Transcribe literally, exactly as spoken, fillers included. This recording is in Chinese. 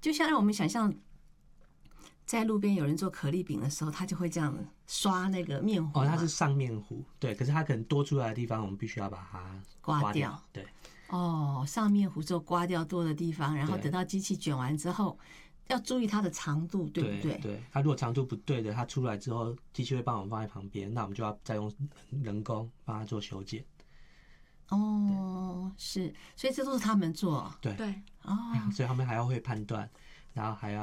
就像让我们想象，在路边有人做可丽饼的时候，他就会这样刷那个面糊。 哦，它是上面糊，对，可是它可能多出来的地方，我们必须要把它刮掉。对。 哦，上面糊之后刮掉多的地方，然后等到机器卷完之后，要注意它的长度，对不对？ 对，它如果长度不对的，它出来之后，机器会帮我们放在旁边，那我们就要再用人工帮它做修剪。 哦，是，所以这都是他们做。 对对，哦， 所以他们还要会判断，然后还要。